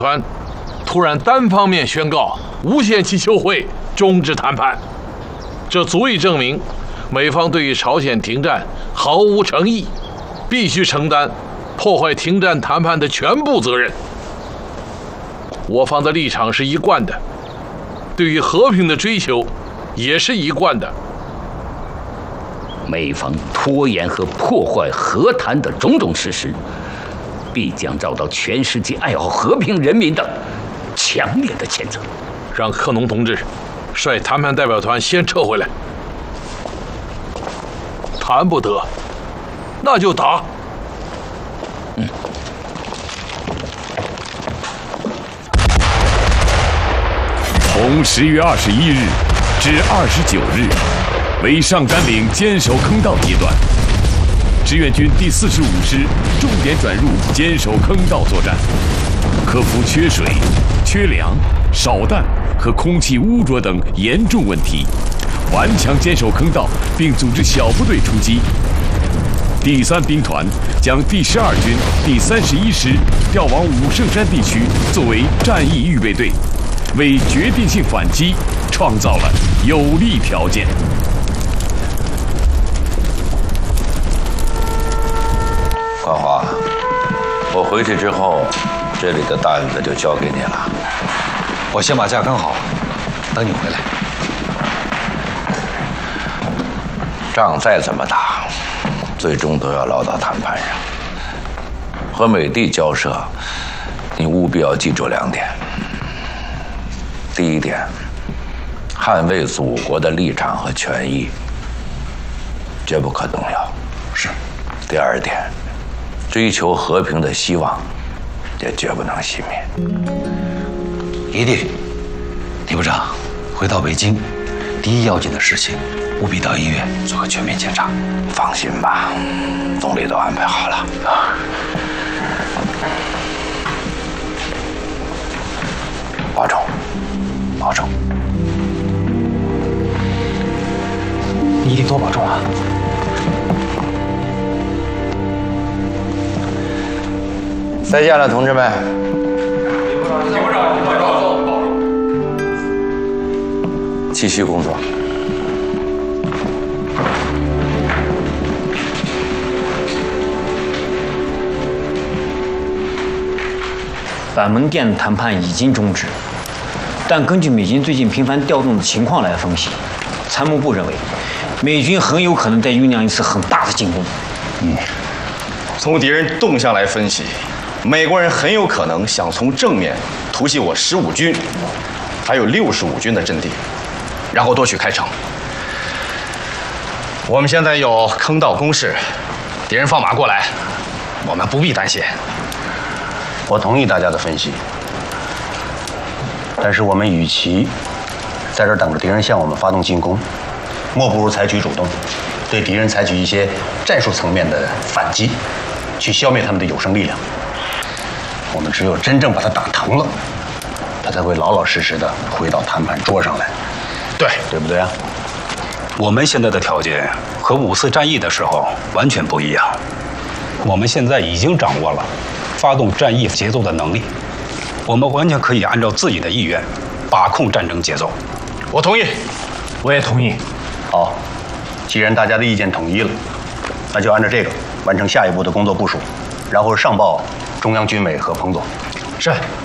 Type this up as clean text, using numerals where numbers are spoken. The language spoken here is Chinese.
团突然单方面宣告无限期休会，终止谈判，这足以证明美方对于朝鲜停战毫无诚意，必须承担破坏停战谈判的全部责任。我方的立场是一贯的，对于和平的追求也是一贯的。 美方拖延和破坏和谈的种种事实，必将遭到全世界爱好和平人民的强烈的谴责。 让克农同志率谈判代表团先撤回来。谈不得，那就打。 从10月21日至29日，为上甘岭坚守坑道阶段，志愿军第45师重点转入坚守坑道作战，克服缺水、缺粮、少弹和空气污浊等严重问题，顽强坚守坑道，并组织小部队出击。第3兵团将第12军第31师调往五圣山地区作为战役预备队，为决定性反击创造了有利条件。 冠华，我回去之后，这里的担子就交给你了。 我先把架刚好，等你回来。 仗再怎么打，最终都要落到谈判上。和美帝交涉，你务必要记住2点。第一点，捍卫祖国的立场和权益，绝不可动摇。 是。 第2点，追求和平的希望，也绝不能熄灭。 一定。李部长，回到北京，第一要紧的事情，务必到医院做个全面检查。 放心吧，总理都安排好了。保重，保重。 你一定多保重啊！ 再见了，同志们。 李部长， 继续工作。 板门店谈判已经终止，但根据美军最近频繁调动的情况来分析，参谋部认为，美军很有可能再酝酿一次很大的进攻。 从敌人动向来分析，美国人很有可能想从正面突袭我15军，还有65军的阵地，然后夺取开城。我们现在有坑道攻势，敌人放马过来，我们不必担心。 我同意大家的分析，但是我们与其在这儿等着敌人向我们发动进攻，莫不如采取主动，对敌人采取一些战术层面的反击，去消灭他们的有生力量。我们只有真正把他打疼了，他才会老老实实的回到谈判桌上来。对不对啊？ 我们现在的条件和5次战役的时候完全不一样，我们现在已经掌握了发动战役节奏的能力，我们完全可以按照自己的意愿把控战争节奏。 我同意， 我也同意。 好，既然大家的意见统一了，那就按照这个完成下一步的工作部署，然后上报中央军委和彭总。 是。